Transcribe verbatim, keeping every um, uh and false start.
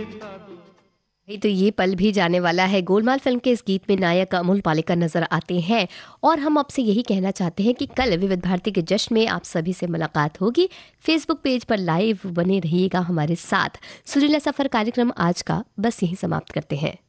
ये तो ये पल भी जाने वाला है। गोलमाल फिल्म के इस गीत में नायक अमोल पालेकर नजर आते हैं और हम आपसे यही कहना चाहते हैं कि कल विविध भारती के जश्न में आप सभी से मुलाकात होगी। फेसबुक पेज पर लाइव बने रहिएगा हमारे साथ। सुरीला सफर कार्यक्रम आज का बस यहीं समाप्त करते हैं।